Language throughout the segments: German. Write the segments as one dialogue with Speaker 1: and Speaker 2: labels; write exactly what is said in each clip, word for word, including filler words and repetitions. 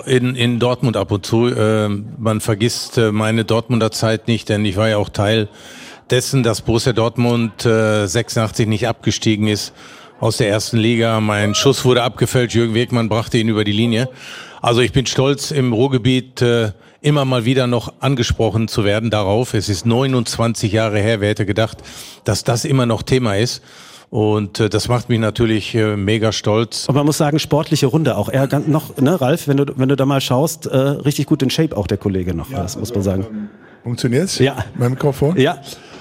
Speaker 1: in, in Dortmund ab und zu. Äh, man vergisst äh, meine Dortmunder Zeit nicht, denn ich war ja auch Teil dessen, dass Borussia Dortmund äh, sechsundachtzig nicht abgestiegen ist aus der ersten Liga. Mein Schuss wurde abgefälscht, Jürgen Wegmann brachte ihn über die Linie. Also ich bin stolz, im Ruhrgebiet äh, immer mal wieder noch angesprochen zu werden darauf. Es ist neunundzwanzig Jahre her, wer hätte gedacht, dass das immer noch Thema ist. Und äh, das macht mich natürlich äh, mega stolz.
Speaker 2: Und man muss sagen, sportliche Runde auch. Er ganz noch, ne, Ralf, wenn du wenn du da mal schaust, äh, richtig gut in Shape auch der Kollege noch. Ja, das muss man sagen.
Speaker 3: Ähm, funktioniert's?
Speaker 2: Ja.
Speaker 3: Mein Mikrofon?
Speaker 2: Ja.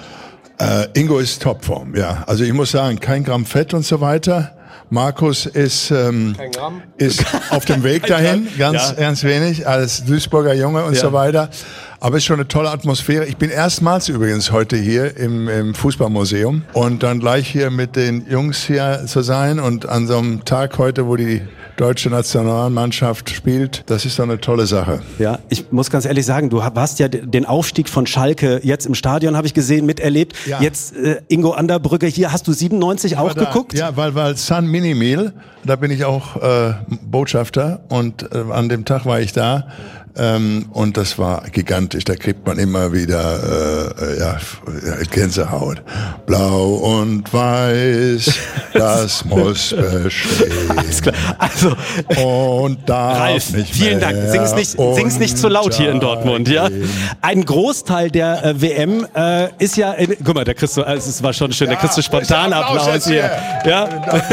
Speaker 3: Äh, Ingo ist Topform, ja. Also ich muss sagen, kein Gramm Fett und so weiter. Markus ist ähm, ist auf dem Weg dahin, ganz ja. ganz wenig, als Duisburger Junge und ja. so weiter. Aber es ist schon eine tolle Atmosphäre. Ich bin erstmals übrigens heute hier im, im Fußballmuseum und dann gleich hier mit den Jungs hier zu sein und an so einem Tag heute, wo die deutsche Nationalmannschaft spielt, das ist doch eine tolle Sache.
Speaker 2: Ja, ich muss ganz ehrlich sagen, du hast ja den Aufstieg von Schalke jetzt im Stadion, habe ich gesehen, miterlebt. Ja. Jetzt äh, Ingo Anderbrügge hier, hast du siebenundneunzig auch da, geguckt?
Speaker 3: Ja, weil, weil San Minimil, da bin ich auch äh, Botschafter und äh, an dem Tag war ich da. Ähm, und das war gigantisch, da kriegt man immer wieder äh, ja, Gänsehaut. Blau und weiß, das muss bestehen.
Speaker 2: Alles klar. Also,
Speaker 3: und darf
Speaker 2: Ralf,
Speaker 3: nicht
Speaker 2: vielen Dank. Sing's nicht, sing's nicht zu laut hier in Dortmund, ja? Ein Großteil der äh, W M äh, ist ja, in, guck mal, da kriegst du, also es war schon schön, ja, da kriegst du spontan Applaus, Applaus hier. Ja?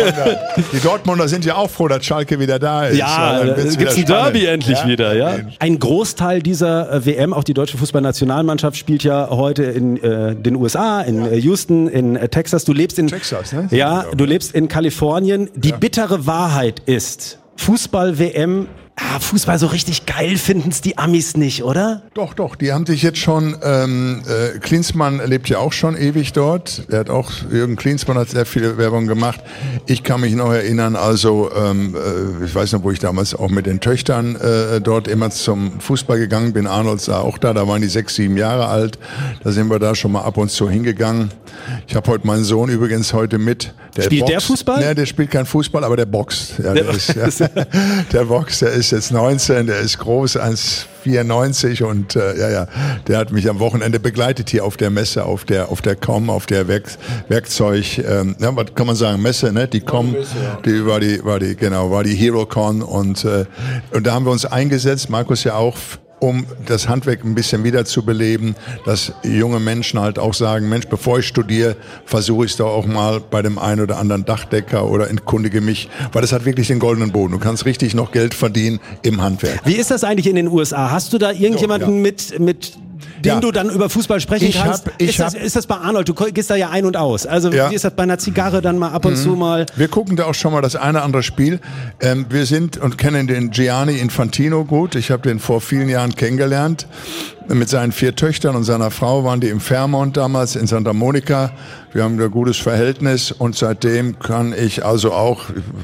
Speaker 3: Die Dortmunder sind ja auch froh, dass Schalke wieder da ist.
Speaker 2: Ja, es gibt ein Derby endlich ja? wieder, ja? Ein Großteil dieser äh, W M, auch die deutsche Fußballnationalmannschaft, spielt ja heute in äh, den U S A, in äh, Houston, in äh, Texas. Du lebst in
Speaker 3: Texas, ne?
Speaker 2: Ja, du lebst in Kalifornien. Die ja. bittere Wahrheit ist, Fußball-W M, ah, Fußball so richtig geil finden's die Amis nicht, oder?
Speaker 3: Doch, doch, die haben sich jetzt schon, ähm, äh, Klinsmann lebt ja auch schon ewig dort. Er hat auch, Jürgen Klinsmann hat sehr viel Werbung gemacht. Ich kann mich noch erinnern, also, ähm, äh, ich weiß noch, wo ich damals auch mit den Töchtern äh, dort immer zum Fußball gegangen bin. Arnold sah auch da, da waren die sechs, sieben Jahre alt. Da sind wir da schon mal ab und zu hingegangen. Ich habe heute meinen Sohn übrigens heute mit. Der
Speaker 2: Spielt
Speaker 3: boxt.
Speaker 2: der Fußball?
Speaker 3: Nee, der spielt kein Fußball, aber der boxt. Ja, der, ist, ja, der boxt, der ist jetzt neunzehn, der ist groß, eins Komma vierundneunzig und äh, ja, ja, der hat mich am Wochenende begleitet hier auf der Messe, auf der auf der C O M, auf der Werk, Werkzeug, ähm, ja, was kann man sagen, Messe, ne? Die C O M, die war die, war die, genau, war die HeroCon und äh, und da haben wir uns eingesetzt, Markus ja auch, um das Handwerk ein bisschen wieder zu beleben, dass junge Menschen halt auch sagen, Mensch, bevor ich studiere, versuche ich es doch auch mal bei dem einen oder anderen Dachdecker oder entkundige mich, weil das hat wirklich den goldenen Boden. Du kannst richtig noch Geld verdienen im Handwerk.
Speaker 2: Wie ist das eigentlich in den U S A? Hast du da irgendjemanden ja. mit, mit den ja. du dann über Fußball sprechen ich kannst? Hab, ich ist, das, ist das bei Arnold? Du gehst da ja ein und aus. Also ja. wie ist das bei einer Zigarre dann mal ab und mhm. zu mal?
Speaker 3: Wir gucken da auch schon mal das eine oder andere Spiel. Ähm, wir sind und kennen den Gianni Infantino gut. Ich habe den vor vielen Jahren kennengelernt. Mit seinen vier Töchtern und seiner Frau waren die im Fairmont damals in Santa Monica. Wir haben ein gutes Verhältnis und seitdem kann ich also auch,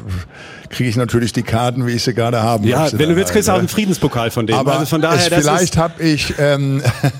Speaker 3: kriege ich natürlich die Karten, wie ich sie gerade haben
Speaker 2: ja,
Speaker 3: möchte.
Speaker 2: Ja, wenn du willst, kriegst du auch einen Friedenspokal von dem.
Speaker 3: Aber
Speaker 2: also von daher,
Speaker 3: es, vielleicht habe ich, ähm,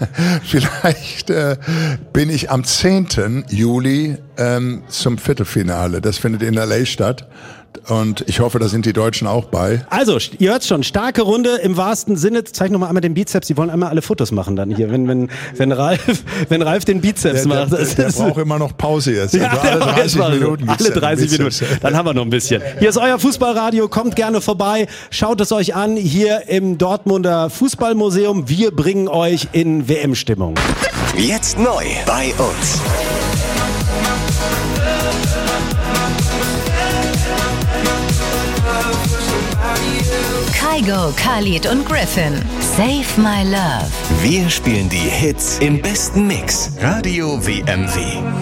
Speaker 3: vielleicht äh, bin ich am zehnten Juli ähm, zum Viertelfinale. Das findet in L A statt. Und ich hoffe, da sind die Deutschen auch bei.
Speaker 2: Also, ihr hört schon, starke Runde im wahrsten Sinne. Zeig noch mal einmal den Bizeps. Die wollen einmal alle Fotos machen dann hier, wenn wenn wenn Ralf wenn Ralf den Bizeps
Speaker 3: der,
Speaker 2: macht.
Speaker 3: Der, der, der braucht immer noch Pause jetzt.
Speaker 2: Ja,
Speaker 3: also alle dreißig Minuten.
Speaker 2: Alle dreißig Minuten. Dann haben wir noch ein bisschen. Hier ist euer Fußballradio. Kommt gerne vorbei. Schaut es euch an hier im Dortmunder Fußballmuseum. Wir bringen euch in W M-Stimmung.
Speaker 4: Jetzt neu bei uns.
Speaker 5: Kygo, Khalid und Griffin. Save My Love.
Speaker 4: Wir spielen die Hits im besten Mix. Radio W M W.